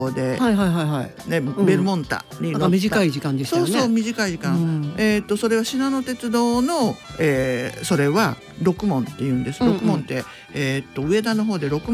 で、 はいはいはいはい、 ね、ベルモンタに乗った、 なんか短い時間でしたよね。 そうそう短い時間、それは信濃鉄道の、それは六門っていうんです。六門って、上田の方で六